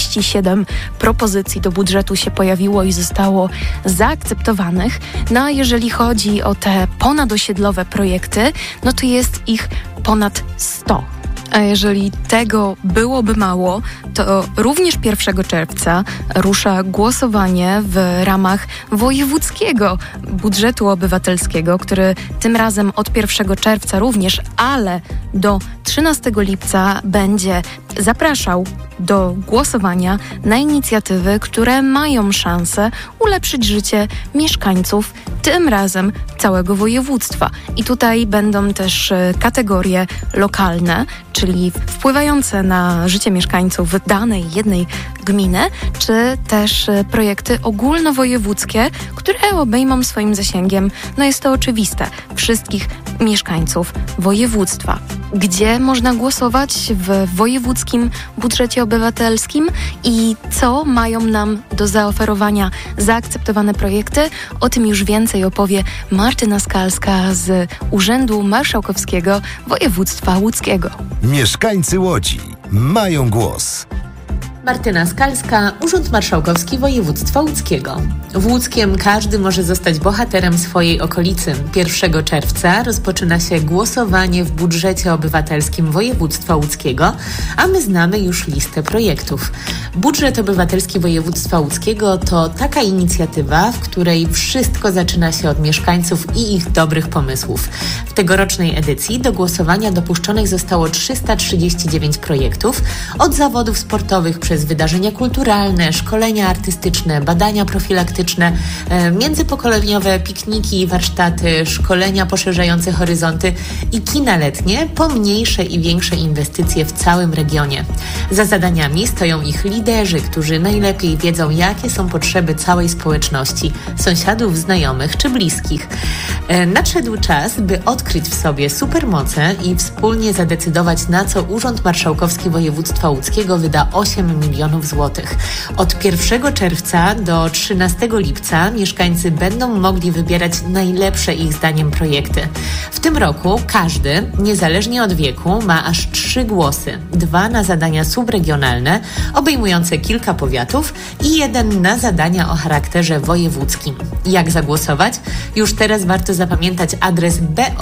37 propozycji do budżetu się pojawiło i zostało zaakceptowanych. No a jeżeli chodzi o te ponadosiedlowe projekty, no to jest ich ponad 100. A jeżeli tego byłoby mało, to również 1 czerwca rusza głosowanie w ramach wojewódzkiego budżetu obywatelskiego, który tym razem od 1 czerwca również, ale do 13 lipca będzie zapraszał do głosowania na inicjatywy, które mają szansę ulepszyć życie mieszkańców, tym razem całego województwa. I tutaj będą też kategorie lokalne, czyli wpływające na życie mieszkańców danej jednej gminy, czy też projekty ogólnowojewódzkie, które obejmą swoim zasięgiem, no jest to oczywiste, wszystkich mieszkańców województwa. Gdzie można głosować w wojewódzkim budżecie obywatelskim i co mają nam do zaoferowania zaakceptowane projekty? O tym już więcej opowie Martyna Skalska z Urzędu Marszałkowskiego Województwa Łódzkiego. Mieszkańcy Łodzi mają głos. Martyna Skalska, Urząd Marszałkowski Województwa Łódzkiego. W Łódzkiem każdy może zostać bohaterem swojej okolicy. 1 czerwca rozpoczyna się głosowanie w budżecie obywatelskim Województwa Łódzkiego, a my znamy już listę projektów. Budżet obywatelski Województwa Łódzkiego to taka inicjatywa, w której wszystko zaczyna się od mieszkańców i ich dobrych pomysłów. W tegorocznej edycji do głosowania dopuszczonych zostało 339 projektów, od zawodów sportowych przez wydarzenia kulturalne, szkolenia artystyczne, badania profilaktyczne, międzypokoleniowe pikniki i warsztaty, szkolenia poszerzające horyzonty i kina letnie, po mniejsze i większe inwestycje w całym regionie. Za zadaniami stoją ich liderzy, którzy najlepiej wiedzą, jakie są potrzeby całej społeczności, sąsiadów, znajomych czy bliskich. Nadszedł czas, by odkryć w sobie supermoce i wspólnie zadecydować, na co Urząd Marszałkowski Województwa Łódzkiego wyda 8 milionów złotych. Od 1 czerwca do 13 lipca mieszkańcy będą mogli wybierać najlepsze ich zdaniem projekty. W tym roku każdy, niezależnie od wieku, ma aż 3 głosy. 2 na zadania subregionalne, obejmujące kilka powiatów i 1 na zadania o charakterze wojewódzkim. Jak zagłosować? Już teraz warto zapamiętać adres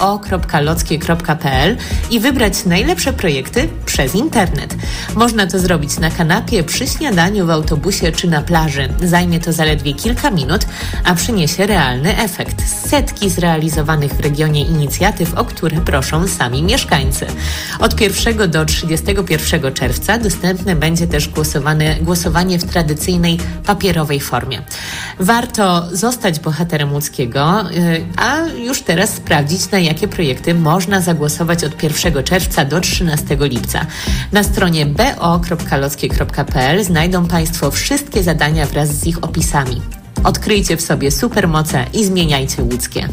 bo.lockie.pl i wybrać najlepsze projekty przez internet. Można to zrobić na kanapie, przy śniadaniu, w autobusie czy na plaży. Zajmie to zaledwie kilka minut, a przyniesie realny efekt. Setki zrealizowanych w regionie inicjatyw, o które proszą sami mieszkańcy. Od 1 do 31 czerwca dostępne będzie też głosowanie w tradycyjnej papierowej formie. Warto zostać bohaterem łódzkiego, a już teraz sprawdzić, na jakie projekty można zagłosować od 1 czerwca do 13 lipca. Na stronie bo.lockie.pl znajdą Państwo wszystkie zadania wraz z ich opisami. Odkryjcie w sobie supermoce i zmieniajcie łódzkie.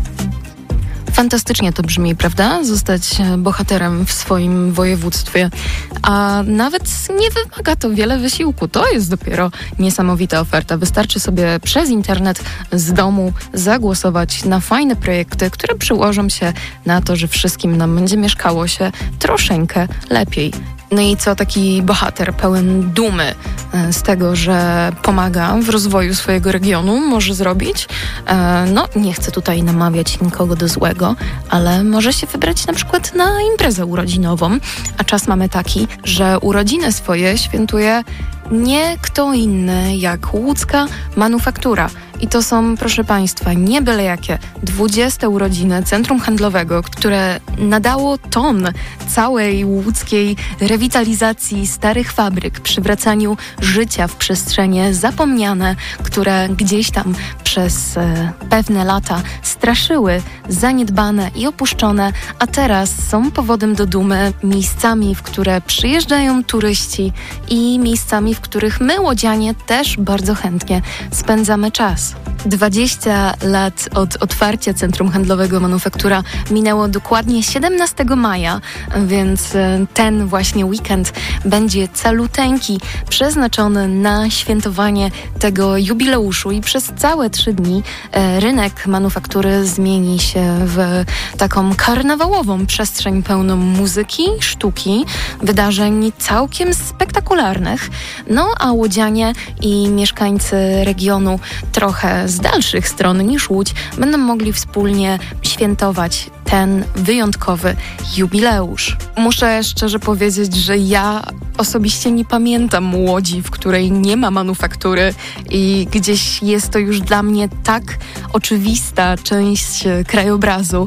Fantastycznie to brzmi, prawda? Zostać bohaterem w swoim województwie. A nawet nie wymaga to wiele wysiłku. To jest dopiero niesamowita oferta. Wystarczy sobie przez internet z domu zagłosować na fajne projekty, które przyłożą się na to, że wszystkim nam będzie mieszkało się troszeczkę lepiej. No i co taki bohater pełen dumy z tego, że pomaga w rozwoju swojego regionu może zrobić? No, nie chcę tutaj namawiać nikogo do złego, ale może się wybrać na przykład na imprezę urodzinową. A czas mamy taki, że urodziny swoje świętuje nie kto inny jak łódzka manufaktura. I to są, proszę Państwa, nie byle jakie 20 urodziny Centrum Handlowego, które nadało ton całej łódzkiej rewitalizacji starych fabryk, przywracaniu życia w przestrzenie zapomniane, które gdzieś tam przez pewne lata straszyły, zaniedbane i opuszczone, a teraz są powodem do dumy, miejscami, w które przyjeżdżają turyści i miejscami, w których my, łodzianie, też bardzo chętnie spędzamy czas. 20 lat od otwarcia Centrum Handlowego Manufaktura minęło dokładnie 17 maja, więc ten właśnie weekend będzie caluteńki, przeznaczony na świętowanie tego jubileuszu i przez całe 3 dni rynek manufaktury zmieni się w taką karnawałową przestrzeń pełną muzyki, sztuki, wydarzeń całkiem spektakularnych. No a łodzianie i mieszkańcy regionu trochę z dalszych stron niż Łódź będą mogli wspólnie świętować ten wyjątkowy jubileusz. Muszę szczerze powiedzieć, że ja osobiście nie pamiętam Łodzi, w której nie ma manufaktury i gdzieś jest to już dla mnie tak oczywista część krajobrazu,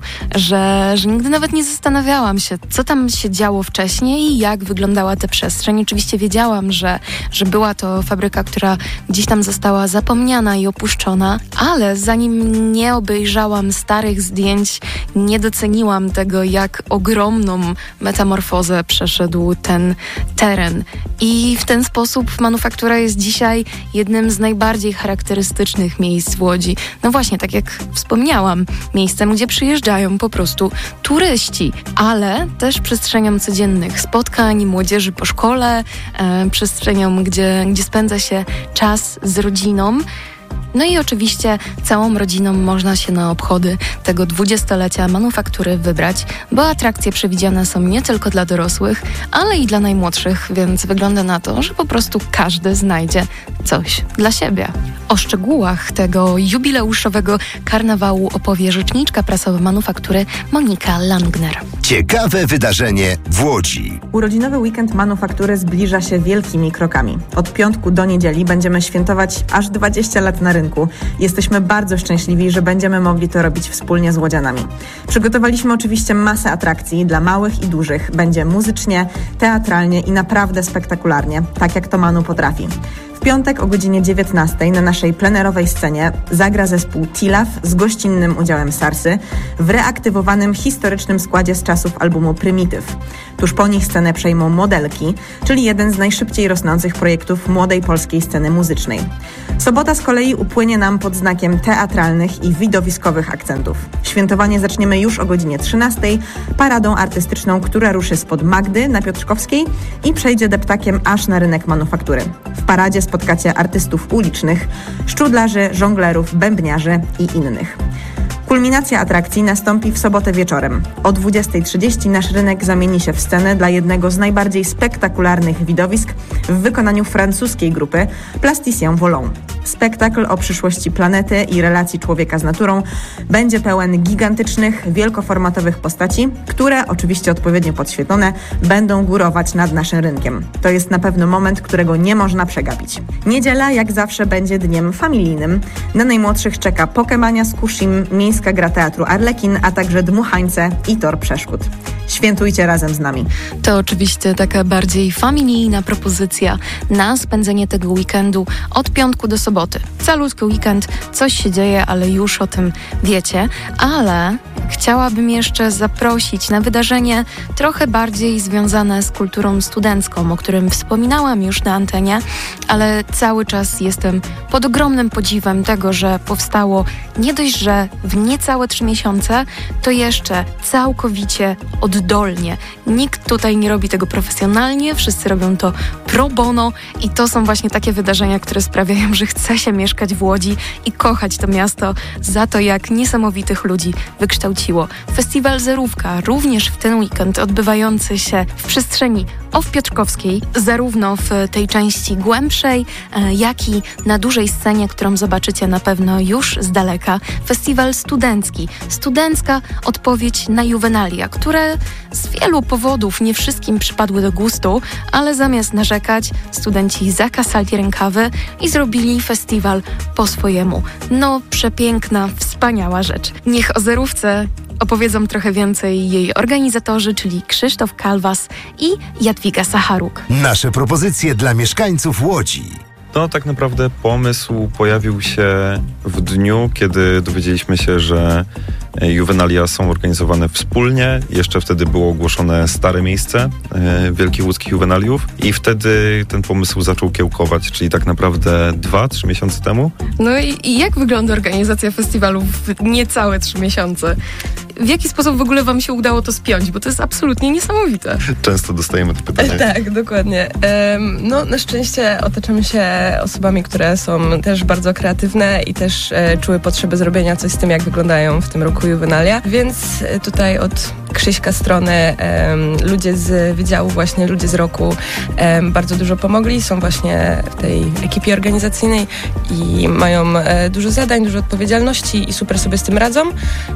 że nigdy nawet nie zastanawiałam się, co tam się działo wcześniej i jak wyglądała ta przestrzeń. Oczywiście wiedziałam, że była to fabryka, która gdzieś tam została zapomniana i opuszczona, ale zanim nie obejrzałam starych zdjęć, nie doceniłam tego, jak ogromną metamorfozę przeszedł ten teren. I w ten sposób manufaktura jest dzisiaj jednym z najbardziej charakterystycznych miejsc w Łodzi. No właśnie, tak jak wspomniałam, miejscem, gdzie przyjeżdżają po prostu turyści, ale też przestrzenią codziennych spotkań młodzieży po szkole, przestrzenią, gdzie spędza się czas z rodziną. No i oczywiście całą rodziną można się na obchody tego 20-lecia manufaktury wybrać, bo atrakcje przewidziane są nie tylko dla dorosłych, ale i dla najmłodszych, więc wygląda na to, że po prostu każdy znajdzie coś dla siebie. O szczegółach tego jubileuszowego karnawału opowie rzeczniczka prasowa manufaktury Monika Langner. Ciekawe wydarzenie w Łodzi. Urodzinowy weekend manufaktury zbliża się wielkimi krokami. Od piątku do niedzieli będziemy świętować aż 20 lat na rynku. Jesteśmy bardzo szczęśliwi, że będziemy mogli to robić wspólnie z łodzianami. Przygotowaliśmy oczywiście masę atrakcji dla małych i dużych. Będzie muzycznie, teatralnie i naprawdę spektakularnie, tak jak to Manu potrafi. W piątek o godzinie 19 na naszej plenerowej scenie zagra zespół Tilaf z gościnnym udziałem Sarsy w reaktywowanym historycznym składzie z czasów albumu Prymityw. Tuż po nich scenę przejmą Modelki, czyli jeden z najszybciej rosnących projektów młodej polskiej sceny muzycznej. Sobota z kolei upłynie nam pod znakiem teatralnych i widowiskowych akcentów. Świętowanie zaczniemy już o godzinie 13 paradą artystyczną, która ruszy spod Magdy na Piotrkowskiej i przejdzie deptakiem aż na rynek manufaktury. W paradzie spotkacie artystów ulicznych, szczudlarzy, żonglerów, bębniarzy i innych. Kulminacja atrakcji nastąpi w sobotę wieczorem. O 20:30 nasz rynek zamieni się w scenę dla jednego z najbardziej spektakularnych widowisk w wykonaniu francuskiej grupy Plasticien Volant. Spektakl o przyszłości planety i relacji człowieka z naturą będzie pełen gigantycznych, wielkoformatowych postaci, które, oczywiście odpowiednio podświetlone, będą górować nad naszym rynkiem. To jest na pewno moment, którego nie można przegapić. Niedziela, jak zawsze, będzie dniem familijnym. Na najmłodszych czeka Pokemania z Kushim, Miejska Gra Teatru Arlekin, a także Dmuchańce i Tor Przeszkód. Świętujcie razem z nami. To oczywiście taka bardziej familijna propozycja na spędzenie tego weekendu od piątku do soboty. Calutki weekend, coś się dzieje, ale już o tym wiecie. Ale chciałabym jeszcze zaprosić na wydarzenie trochę bardziej związane z kulturą studencką, o którym wspominałam już na antenie, ale cały czas jestem pod ogromnym podziwem tego, że powstało nie dość, że w niecałe 3 miesiące, to jeszcze całkowicie oddolnie. Nikt tutaj nie robi tego profesjonalnie, wszyscy robią to pro bono i to są właśnie takie wydarzenia, które sprawiają, że chce się mieszkać w Łodzi i kochać to miasto za to, jak niesamowitych ludzi wykształciło. Festiwal Zerówka, również w ten weekend odbywający się w przestrzeni OFF Piotrkowskiej, zarówno w tej części głębszej, jak i na dużej scenie, którą zobaczycie na pewno już z daleka. Festiwal studencki. Studencka odpowiedź na juwenalia, które z wielu powodów nie wszystkim przypadły do gustu, ale zamiast narzekać, studenci zakasali rękawy i zrobili festiwal po swojemu. No, przepiękna, wspaniała rzecz. Niech o Zerówce opowiedzą trochę więcej jej organizatorzy, czyli Krzysztof Kalwas i Jadwiga Sacharuk. Nasze propozycje dla mieszkańców Łodzi. No tak naprawdę pomysł pojawił się w dniu, kiedy dowiedzieliśmy się, że juwenalia są organizowane wspólnie. Jeszcze wtedy było ogłoszone stare miejsce Wielkich Łódzkich Juwenaliów i wtedy ten pomysł zaczął kiełkować, czyli tak naprawdę 2-3 miesiące temu. No i jak wygląda organizacja festiwalu w niecałe 3 miesiące? W jaki sposób w ogóle wam się udało to spiąć? Bo to jest absolutnie niesamowite. Często dostajemy te pytania. Tak, dokładnie. No, na szczęście otaczamy się osobami, które są też bardzo kreatywne i też czuły potrzebę zrobienia coś z tym, jak wyglądają w tym roku juwenalia. Więc tutaj od Krzyśka strony ludzie z wydziału, właśnie ludzie z roku bardzo dużo pomogli. Są właśnie w tej ekipie organizacyjnej i mają dużo zadań, dużo odpowiedzialności i super sobie z tym radzą.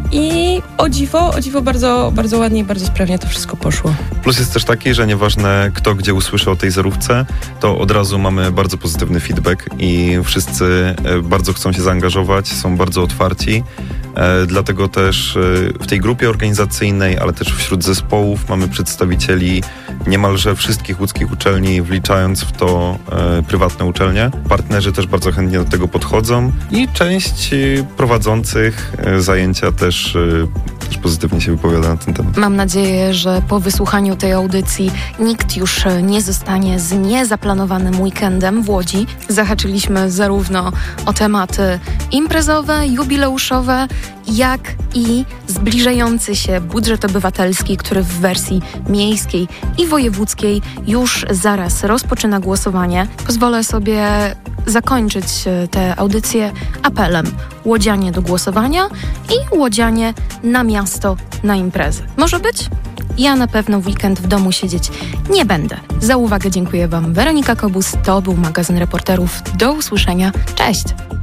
I o dziwo bardzo, bardzo ładnie i bardzo sprawnie to wszystko poszło. Plus jest też taki, że nieważne kto gdzie usłyszy o tej zerówce, to od razu mamy bardzo pozytywny feedback i wszyscy bardzo chcą się zaangażować, są bardzo otwarci. Dlatego też w tej grupie organizacyjnej, ale też wśród zespołów mamy przedstawicieli niemalże wszystkich łódzkich uczelni, wliczając w to prywatne uczelnie. Partnerzy też bardzo chętnie do tego podchodzą i część prowadzących zajęcia też pozytywnie się wypowiada na ten temat. Mam nadzieję, że po wysłuchaniu tej audycji nikt już nie zostanie z niezaplanowanym weekendem w Łodzi. Zahaczyliśmy zarówno o tematy imprezowe, jubileuszowe, jak i zbliżający się budżet obywatelski, który w wersji miejskiej i wojewódzkiej już zaraz rozpoczyna głosowanie. Pozwolę sobie zakończyć tę audycję apelem. Łodzianie do głosowania i łodzianie na miasto, na imprezę. Może być? Ja na pewno w weekend w domu siedzieć nie będę. Za uwagę dziękuję wam. Weronika Kobus, to był magazyn reporterów. Do usłyszenia. Cześć!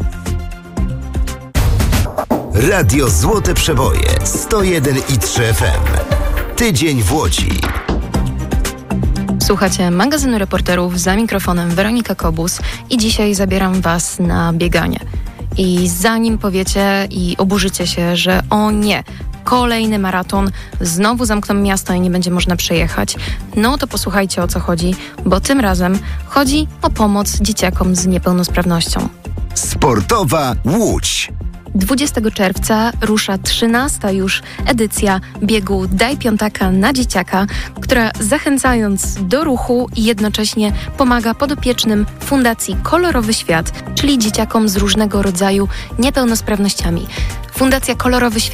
Radio Złote Przeboje 101,3 FM. Tydzień w Łodzi. Słuchacie magazynu reporterów, za mikrofonem Weronika Kobus i dzisiaj zabieram was na bieganie. I zanim powiecie i oburzycie się, że o nie, kolejny maraton, znowu zamkną miasto i nie będzie można przejechać, no to posłuchajcie, o co chodzi, bo tym razem chodzi o pomoc dzieciakom z niepełnosprawnością. Sportowa Łódź. 20 czerwca rusza 13. już edycja biegu Daj Piątaka na Dzieciaka, która zachęcając do ruchu i jednocześnie pomaga podopiecznym Fundacji Kolorowy Świat, czyli dzieciakom z różnego rodzaju niepełnosprawnościami. Fundacja Kolorowy Świat